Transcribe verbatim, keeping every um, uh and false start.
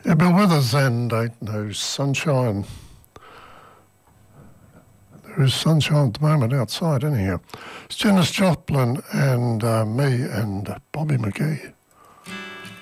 Yeah, Bill Withers and Ain't No Sunshine. There is sunshine at the moment outside, isn't here? It's Janis Joplin and uh, me and Bobby McGee.